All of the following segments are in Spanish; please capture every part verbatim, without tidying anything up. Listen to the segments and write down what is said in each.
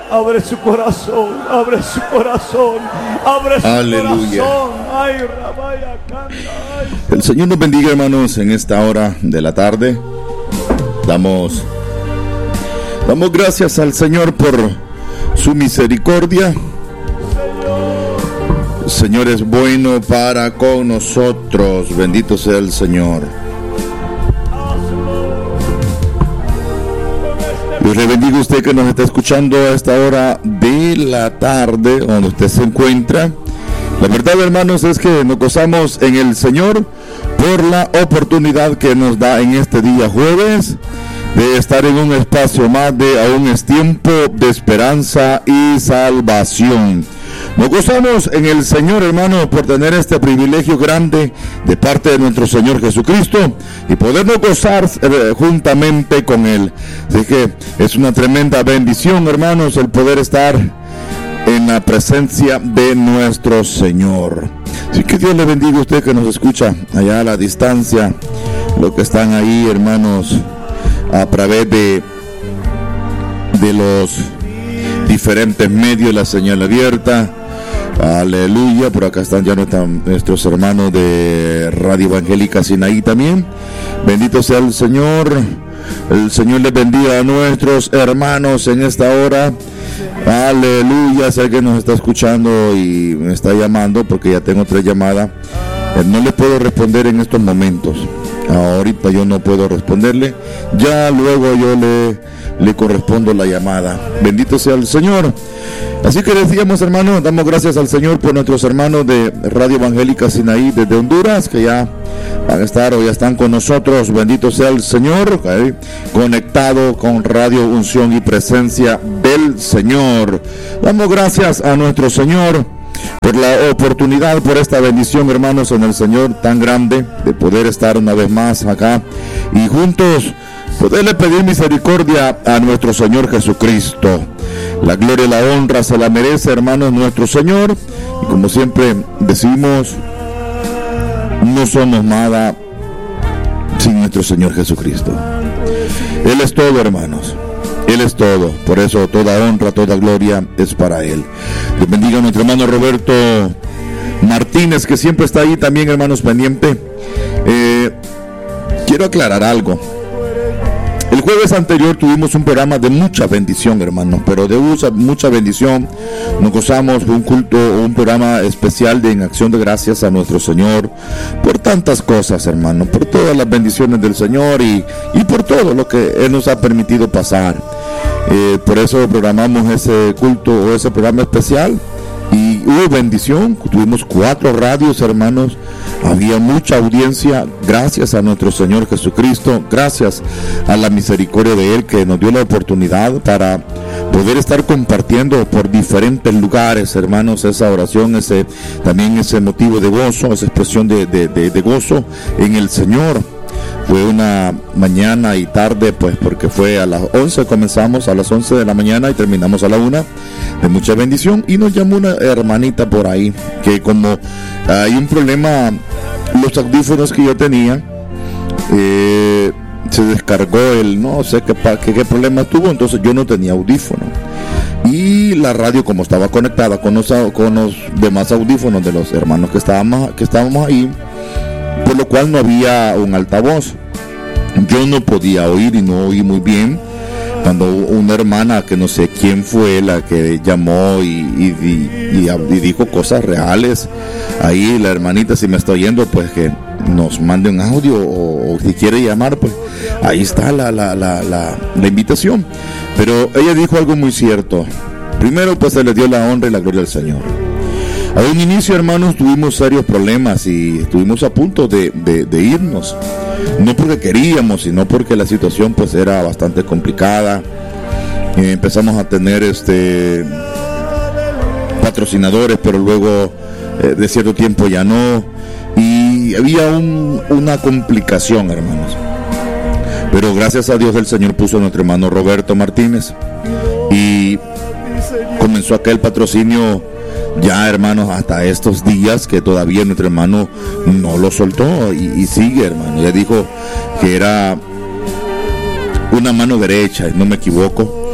Abre su corazón, abre su corazón, abre su Aleluya. corazón. Ay, Rabaya, canta, ay. El Señor nos bendiga, hermanos, en esta hora de la tarde. Damos, damos gracias al Señor por su misericordia. El Señor es bueno para con nosotros. Bendito sea el Señor. Dios le bendiga a usted que nos está escuchando a esta hora de la tarde, donde usted se encuentra. La verdad, hermanos, es que nos gozamos en el Señor por la oportunidad que nos da en este día jueves de estar en un espacio más de Aún es tiempo de esperanza y salvación. Nos gozamos en el Señor, hermanos, por tener este privilegio grande de parte de nuestro Señor Jesucristo y podernos gozar eh, juntamente con Él. Así que es una tremenda bendición, hermanos, el poder estar en la presencia de nuestro Señor. Así que Dios le bendiga a usted que nos escucha allá a la distancia, los que están ahí, hermanos, a través de, de los diferentes medios, la señal abierta. Aleluya, por acá están ya nuestros hermanos de Radio Evangélica Sinaí también. Bendito sea el Señor. El Señor les bendiga a nuestros hermanos en esta hora. Aleluya, sé que nos está escuchando y me está llamando porque ya tengo tres llamadas. No le puedo responder en estos momentos. Ahorita yo no puedo responderle. Ya luego yo le, le correspondo la llamada. Bendito sea el Señor. Así que decíamos, hermanos, damos gracias al Señor por nuestros hermanos de Radio Evangélica Sinaí desde Honduras, que ya van a estar o ya están con nosotros. Bendito sea el Señor, okay, conectado con Radio Unción y Presencia del Señor. Damos gracias a nuestro Señor por la oportunidad, por esta bendición, hermanos, en el Señor tan grande de poder estar una vez más acá y juntos poderle pedir misericordia a nuestro Señor Jesucristo. La gloria y la honra se la merece, hermanos, nuestro Señor. Y como siempre decimos, no somos nada sin nuestro Señor Jesucristo. Él es todo, hermanos. Él es todo. Por eso toda honra, toda gloria es para Él. Dios bendiga a nuestro hermano Roberto Martínez, que siempre está ahí también, hermanos, pendiente. Eh, quiero aclarar algo. El jueves anterior tuvimos un programa de mucha bendición, hermanos, pero de mucha bendición. Nos gozamos de un culto, un programa especial de en acción de gracias a nuestro Señor por tantas cosas, hermanos, por todas las bendiciones del Señor y, y por todo lo que Él nos ha permitido pasar. Eh, por eso programamos ese culto o ese programa especial y hubo bendición. Tuvimos cuatro radios, hermanos. Había mucha audiencia, gracias a nuestro Señor Jesucristo, gracias a la misericordia de Él que nos dio la oportunidad para poder estar compartiendo por diferentes lugares, hermanos, esa oración, ese también ese motivo de gozo, esa expresión de, de, de, de gozo en el Señor. Fue una mañana y tarde, pues, porque fue a las once, comenzamos a las once de la mañana y terminamos a la una, de mucha bendición. Y nos llamó una hermanita por ahí, que como hay un problema, los audífonos que yo tenía, eh, se descargó el, no sé qué, qué, qué problema tuvo, entonces yo no tenía audífono. Y la radio, como estaba conectada con los, con los demás audífonos de los hermanos que estábamos, que estábamos ahí, por lo cual no había un altavoz. Yo no podía oír y no oí muy bien cuando una hermana, que no sé quién fue la que llamó y, y, y, y dijo cosas reales. Ahí la hermanita, si me está oyendo, pues que nos mande un audio o, o si quiere llamar, pues ahí está la, la, la, la, la invitación. Pero ella dijo algo muy cierto. Primero, pues se le dio la honra y la gloria al Señor. A un inicio, hermanos, tuvimos serios problemas y estuvimos a punto de, de, de irnos. No porque queríamos, sino porque la situación pues era bastante complicada. Eh, empezamos a tener este patrocinadores, pero luego eh, de cierto tiempo ya no. Y había un, una complicación, hermanos. Pero gracias a Dios el Señor puso a nuestro hermano Roberto Martínez y comenzó aquel patrocinio. Ya, hermanos, hasta estos días que todavía nuestro hermano no lo soltó y, y sigue, hermano. Ya dijo que era una mano derecha, no me equivoco,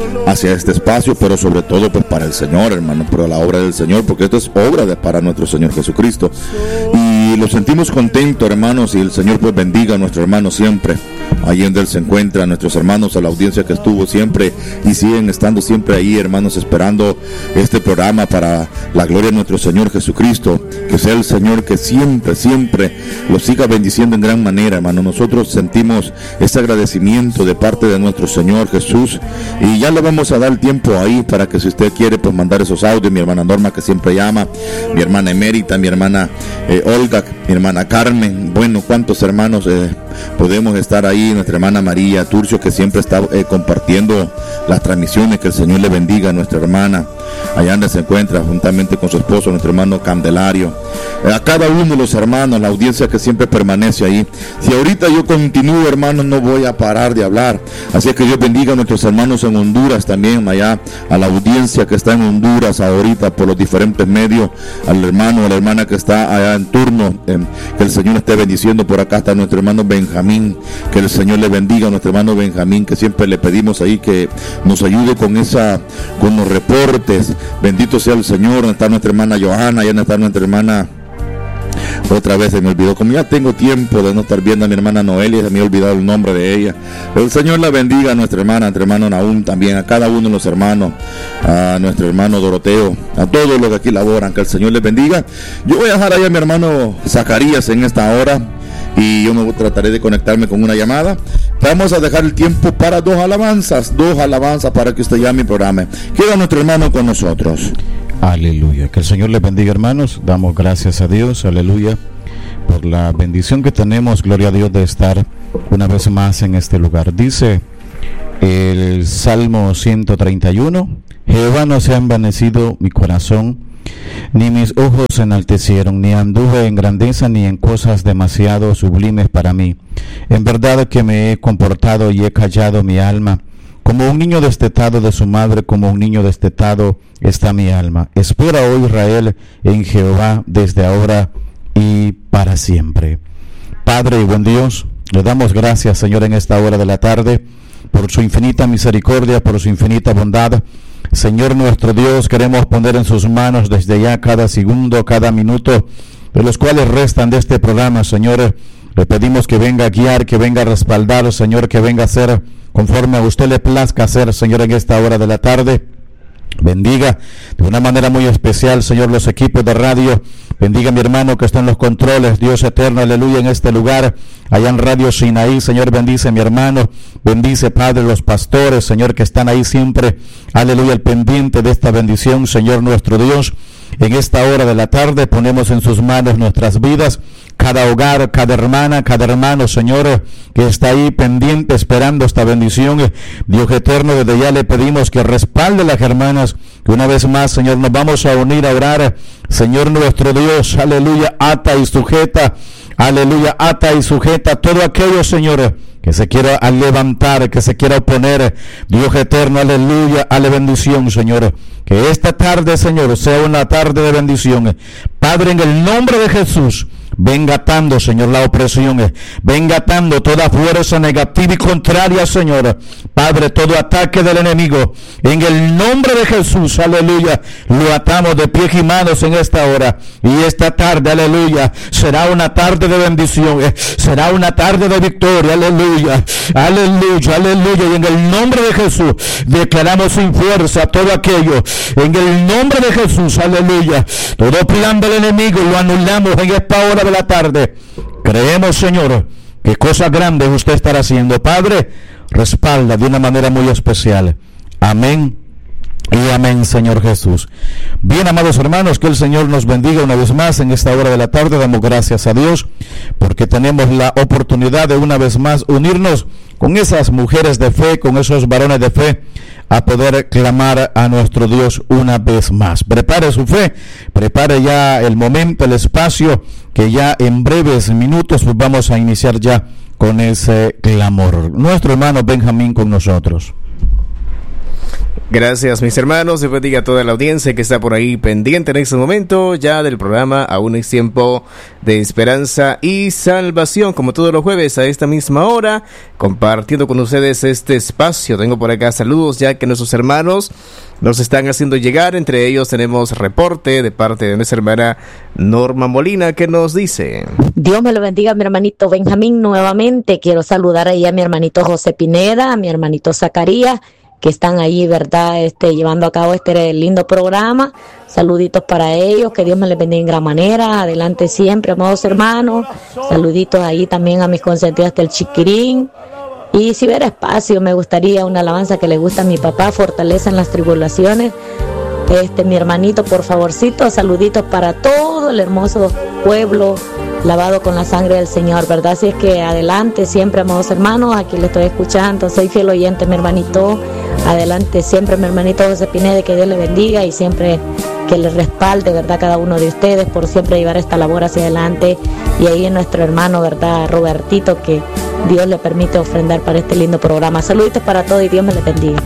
hacia este espacio, pero sobre todo pues para el Señor, hermano, para la obra del Señor, porque esto es obra de, para nuestro Señor Jesucristo. Y lo sentimos contento, hermanos, y el Señor pues bendiga a nuestro hermano siempre, allí donde Él se encuentra, a nuestros hermanos, a la audiencia que estuvo siempre y siguen estando siempre ahí, hermanos, esperando este programa para la gloria de nuestro Señor Jesucristo. Que sea el Señor que siempre, siempre los siga bendiciendo en gran manera, hermano. Nosotros sentimos ese agradecimiento de parte de nuestro Señor Jesús, y ya le vamos a dar el tiempo ahí para que si usted quiere pues mandar esos audios, mi hermana Norma que siempre llama, mi hermana Emérita, mi hermana eh, Olga, mi hermana Carmen, bueno, cuántos hermanos eh, podemos estar ahí, nuestra hermana María Turcio que siempre está eh, compartiendo las transmisiones. Que el Señor le bendiga a nuestra hermana allá donde se encuentra juntamente con su esposo, nuestro hermano Candelario, eh, a cada uno de los hermanos, la audiencia que siempre permanece ahí. Si ahorita yo continúo, hermanos, no voy a parar de hablar, así que Dios bendiga a nuestros hermanos en Honduras también, allá a la audiencia que está en Honduras ahorita por los diferentes medios, al hermano, a la hermana que está allá en turno, eh, que el Señor esté bendiciendo. Por acá está nuestro hermano Benjamín, que el Señor le bendiga a nuestro hermano Benjamín, que siempre le pedimos ahí que nos ayude con esa, con los reportes. Bendito sea el Señor. Donde está nuestra hermana Johanna, allá donde está nuestra hermana, otra vez se me olvidó, como ya tengo tiempo de no estar viendo a mi hermana Noelia, se me ha olvidado el nombre de ella. El Señor la bendiga a nuestra hermana, a nuestro hermano Naúm también, a cada uno de los hermanos, a nuestro hermano Doroteo, a todos los que aquí laboran, que el Señor les bendiga. Yo voy a dejar ahí a mi hermano Zacarías en esta hora, y yo me trataré de conectarme con una llamada. Vamos a dejar el tiempo para dos alabanzas, dos alabanzas para que usted llame mi programa. Queda nuestro hermano con nosotros. Aleluya, que el Señor les bendiga, hermanos. Damos gracias a Dios, aleluya, por la bendición que tenemos, gloria a Dios, de estar una vez más en este lugar. Dice el Salmo ciento treinta y uno: Jehová no se ha envanecido mi corazón, ni mis ojos se enaltecieron, ni anduve en grandeza ni en cosas demasiado sublimes para mí. En verdad que me he comportado y he callado mi alma. Como un niño destetado de su madre, como un niño destetado está mi alma. Espera, oh Israel, en Jehová desde ahora y para siempre. Padre y buen Dios, le damos gracias, Señor, en esta hora de la tarde, por su infinita misericordia, por su infinita bondad. Señor nuestro Dios, queremos poner en sus manos desde ya cada segundo, cada minuto de los cuales restan de este programa, Señor. Le pedimos que venga a guiar, que venga a respaldar, Señor, que venga a hacer conforme a usted le plazca hacer, Señor, en esta hora de la tarde. Bendiga de una manera muy especial, Señor, los equipos de radio. Bendiga a mi hermano que está en los controles, Dios eterno, aleluya, en este lugar, allá en Radio Sinaí. Señor, bendice a mi hermano, bendice, Padre, los pastores, Señor, que están ahí siempre, aleluya, al pendiente de esta bendición, Señor nuestro Dios. En esta hora de la tarde ponemos en sus manos nuestras vidas, cada hogar, cada hermana, cada hermano, Señor, que está ahí pendiente esperando esta bendición. Dios eterno, desde ya le pedimos que respalde a las hermanas, que una vez más, Señor, nos vamos a unir a orar. Señor nuestro Dios, aleluya, ata y sujeta, aleluya, ata y sujeta todo aquello, Señor, que se quiera levantar, que se quiera oponer. Dios eterno, aleluya, a la bendición, Señor. Que esta tarde, Señor, sea una tarde de bendición. Padre, en el nombre de Jesús, venga atando, Señor, la opresión, venga atando toda fuerza negativa y contraria, Señor. Padre, todo ataque del enemigo, en el nombre de Jesús, aleluya, lo atamos de pies y manos en esta hora. Y esta tarde, aleluya, será una tarde de bendición, será una tarde de victoria, aleluya, aleluya, aleluya. Y en el nombre de Jesús, declaramos sin fuerza todo aquello, en el nombre de Jesús, aleluya. Todo plan del enemigo lo anulamos en esta hora de la tarde. Creemos, Señor, que cosas grandes usted estará haciendo. Padre, respalda de una manera muy especial. Amén y amén, Señor Jesús. Bien, amados hermanos, que el Señor nos bendiga una vez más en esta hora de la tarde. Damos gracias a Dios porque tenemos la oportunidad de una vez más unirnos con esas mujeres de fe, con esos varones de fe, a poder clamar a nuestro Dios una vez más. Prepare su fe, prepare ya el momento, el espacio, que ya en breves minutos pues vamos a iniciar ya con ese clamor. Nuestro hermano Benjamín con nosotros. Gracias, mis hermanos. Dios bendiga a toda la audiencia que está por ahí pendiente en este momento ya del programa. Aún es tiempo de esperanza y salvación, como todos los jueves a esta misma hora, compartiendo con ustedes este espacio. Tengo por acá saludos ya que nuestros hermanos nos están haciendo llegar. Entre ellos tenemos reporte de parte de nuestra hermana Norma Molina, que nos dice: Dios me lo bendiga, mi hermanito Benjamín. Nuevamente quiero saludar ahí a mi hermanito José Pineda, a mi hermanito Zacarías, que están ahí, ¿verdad?, este, llevando a cabo este lindo programa. Saluditos para ellos, que Dios me les bendiga en gran manera. Adelante siempre, amados hermanos. Saluditos ahí también a mis consentidas del Chiquirín. Y si hubiera espacio, me gustaría una alabanza que le gusta a mi papá, Fortaleza en las Tribulaciones. Este, mi hermanito, por favorcito, saluditos para todo el hermoso pueblo lavado con la sangre del Señor, ¿verdad? Así es que adelante siempre, amados hermanos, aquí le estoy escuchando, soy fiel oyente, mi hermanito. Adelante siempre, mi hermanito José Pineda, que Dios le bendiga y siempre que le respalde, ¿verdad?, cada uno de ustedes por siempre llevar esta labor hacia adelante. Y ahí en nuestro hermano, ¿verdad?, Robertito, que Dios le permite ofrendar para este lindo programa. Saluditos para todos y Dios me le bendiga.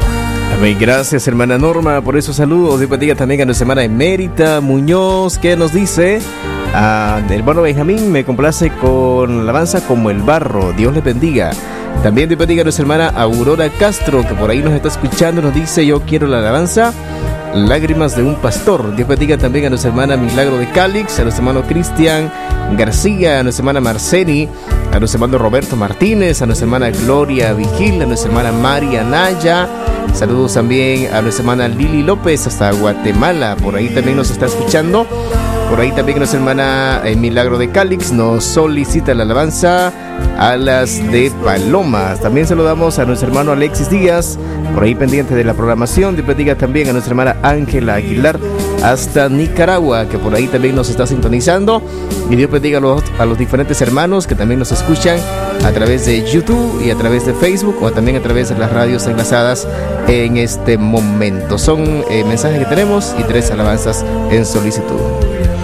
Amén. Gracias, hermana Norma, por esos saludos. Dios bendiga también a nuestra hermana Emérita Muñoz, que nos dice: ah, hermano Benjamín, me complace con la alabanza Como el Barro. Dios le bendiga. También Dios bendiga a nuestra hermana Aurora Castro, que por ahí nos está escuchando. Nos dice: yo quiero la alabanza Lágrimas de un Pastor. Dios bendiga también a nuestra hermana Milagro de Cálix, a nuestro hermano Cristian García, a nuestra hermana Marceni, a nuestro hermano Roberto Martínez, a nuestra hermana Gloria Vigil, a nuestra hermana María Naya. Saludos también a nuestra hermana Lili López hasta Guatemala, por ahí también nos está escuchando. Por ahí también nuestra hermana eh, Milagro de Cálix nos solicita la alabanza Alas de Palomas. También saludamos a nuestro hermano Alexis Díaz, por ahí pendiente de la programación. Dios bendiga también a nuestra hermana Ángela Aguilar hasta Nicaragua, que por ahí también nos está sintonizando. Y Dios bendiga a los, a los diferentes hermanos que también nos escuchan a través de YouTube y a través de Facebook, o también a través de las radios enlazadas en este momento. Son eh, mensajes que tenemos y tres alabanzas en solicitud.